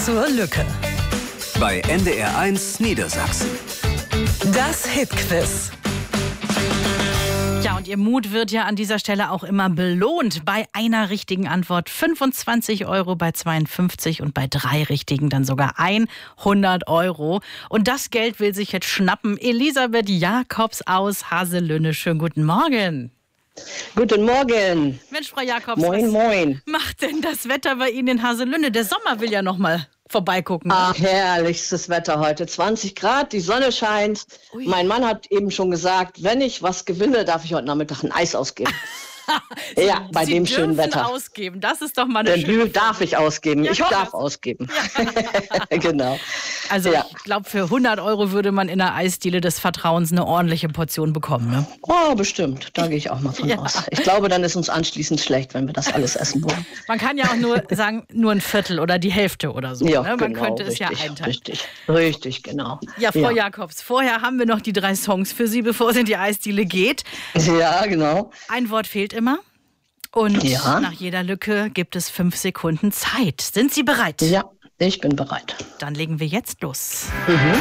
zur Lücke. Bei NDR1 Niedersachsen. Das Hitquiz. Ja, und Ihr Mut wird ja an dieser Stelle auch immer belohnt. Bei einer richtigen Antwort 25 €, bei 52 und bei 3 richtigen dann sogar 100 €. Und das Geld will sich jetzt schnappen Elisabeth Jakobs aus Haselünne. Schönen guten Morgen. Guten Morgen. Mensch, Frau Jakobs, Moin, moin. macht denn das Wetter bei Ihnen in Haselünne? Der Sommer will ja noch mal vorbeigucken. Ach, herrlichstes Wetter heute. 20 Grad, die Sonne scheint. Ui. Mein Mann hat eben schon gesagt, wenn ich was gewinne, darf ich heute Nachmittag ein Eis ausgeben. Ja, bei Sie dem schönen dürfen Wetter. ausgeben. Das ist doch mal eine Den schöne darf ich ausgeben. Ja, Ich klar. darf ausgeben. Genau. Also Ja. ich glaube, für 100 € würde man in der Eisdiele des Vertrauens eine ordentliche Portion bekommen. Ne? Oh, bestimmt. Da gehe ich auch mal von aus. Ich glaube, dann ist uns anschließend schlecht, wenn wir das alles essen wollen. Man kann ja auch nur sagen, nur ein Viertel oder die Hälfte oder so. Ja, Ne? Man genau, könnte es ja richtig, einteilen. Richtig, genau. Ja, Frau Jakobs, vorher haben wir noch die 3 Songs für Sie, bevor es in die Eisdiele geht. Ja, genau. Ein Wort fehlt immer. Und Ja. nach jeder Lücke gibt es 5 Sekunden Zeit. Sind Sie bereit? Ja, ich bin bereit. Dann legen wir jetzt los.